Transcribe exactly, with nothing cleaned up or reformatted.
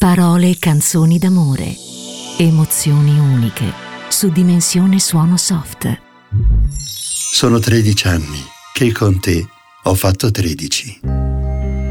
Parole e canzoni d'amore. Emozioni uniche. Su Dimensione Suono Soft. Sono tredici anni che con te ho fatto tredici.